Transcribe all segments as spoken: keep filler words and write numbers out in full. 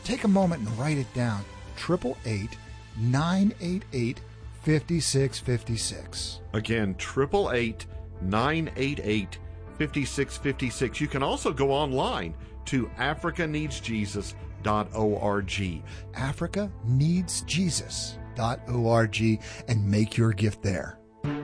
take a moment and write it down. eight eight eight, nine eight eight, five six five six. Again, eight eight eight, nine eight eight, five six five six. You can also go online to africa needs jesus dot org. africa needs jesus dot org, and make your gift there.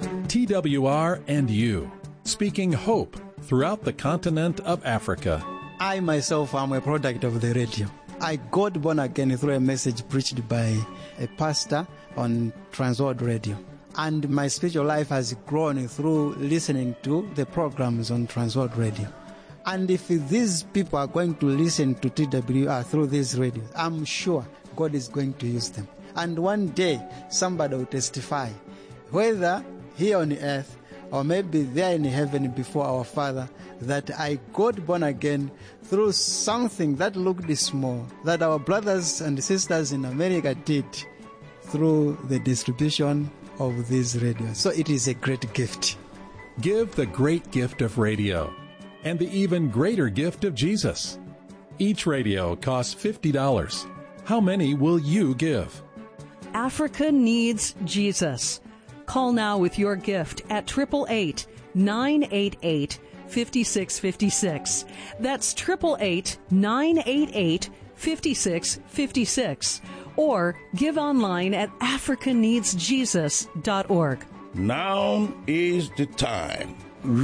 T W R and you, speaking hope throughout the continent of Africa. I myself am a product of the radio. I got born again through a message preached by a pastor on Transworld Radio. And my spiritual life has grown through listening to the programs on Transworld Radio. And if these people are going to listen to T W R through these radios, I'm sure God is going to use them. And one day, somebody will testify, whether here on earth or maybe there in heaven before our Father, that I got born again through something that looked small, that our brothers and sisters in America did through the distribution of these radios. So it is a great gift. Give the great gift of radio and the even greater gift of Jesus. Each radio costs fifty dollars. How many will you give? Africa needs Jesus. Call now with your gift at eight eight eight, nine eight eight, five six five six. That's eight eight eight, nine eight eight, five six five six. Or give online at africa needs jesus dot org. Now is the time.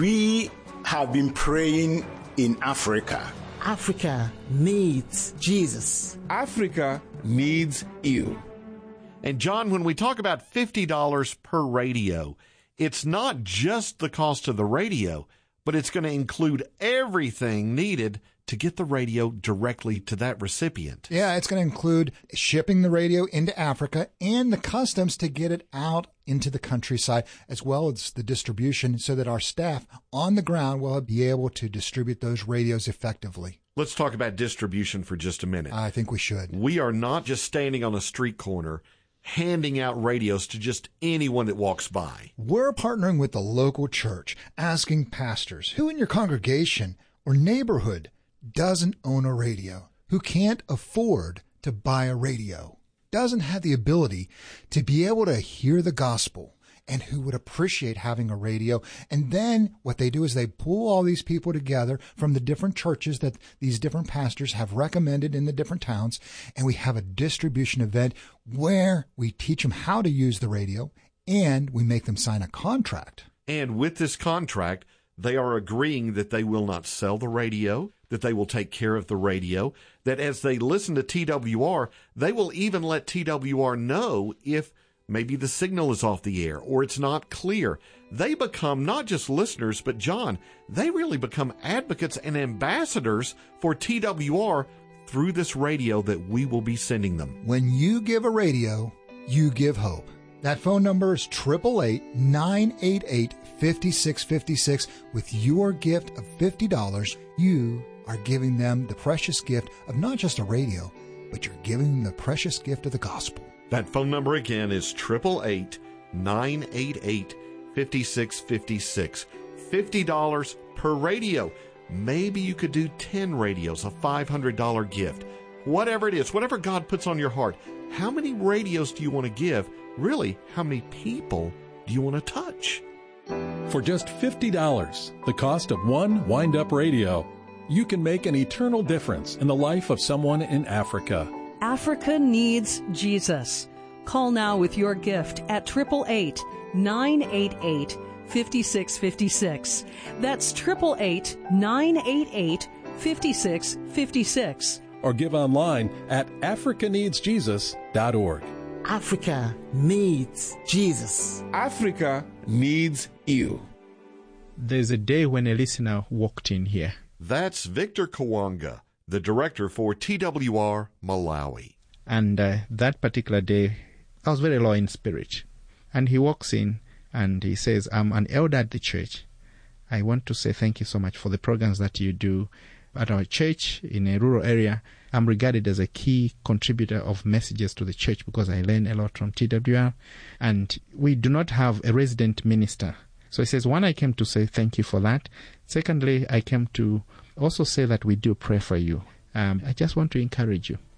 We have been praying in Africa. Africa needs Jesus. Africa needs you. And John, when we talk about fifty dollars per radio, it's not just the cost of the radio, but it's going to include everything needed to get the radio directly to that recipient. Yeah, it's going to include shipping the radio into Africa and the customs to get it out into the countryside, as well as the distribution so that our staff on the ground will be able to distribute those radios effectively. Let's talk about distribution for just a minute. I think we should. We are not just standing on a street corner handing out radios to just anyone that walks by. We're partnering with the local church, asking pastors who in your congregation or neighborhood doesn't own a radio, who can't afford to buy a radio, doesn't have the ability to be able to hear the gospel, and who would appreciate having a radio. And then what they do is they pull all these people together from the different churches that these different pastors have recommended in the different towns, and we have a distribution event where we teach them how to use the radio, and we make them sign a contract. And with this contract, they are agreeing that they will not sell the radio, that they will take care of the radio, that as they listen to T W R, they will even let T W R know if maybe the signal is off the air or it's not clear. They become not just listeners, but John, they really become advocates and ambassadors for T W R through this radio that we will be sending them. When you give a radio, you give hope. That phone number is eight eight eight, nine eight eight, five six five six. With your gift of fifty dollars, you are giving them the precious gift of not just a radio, but you're giving them the precious gift of the gospel. That phone number again is eight eight eight, nine eight eight, five six five six. fifty dollars per radio. Maybe you could do ten radios, a five hundred dollars gift. Whatever it is, whatever God puts on your heart. How many radios do you want to give? Really, how many people do you want to touch? For just fifty dollars, the cost of one wind-up radio, you can make an eternal difference in the life of someone in Africa. Africa needs Jesus. Call now with your gift at eight eight eight, nine eight eight, five six five six. That's eight eight eight, nine eight eight, five six five six. Or give online at africa needs jesus dot org. Africa needs Jesus. Africa needs you. There's a day when a listener walked in here. That's Victor Kawanga, the director for T W R Malawi. And uh, that particular day, I was very low in spirit. And he walks in and he says, I'm an elder at the church. I want to say thank you so much for the programs that you do at our church in a rural area. I'm regarded as a key contributor of messages to the church because I learn a lot from T W R. And we do not have a resident minister. So he says, one, I came to say thank you for that. Secondly, I came to also say that we do pray for you. Um, I just want to encourage you.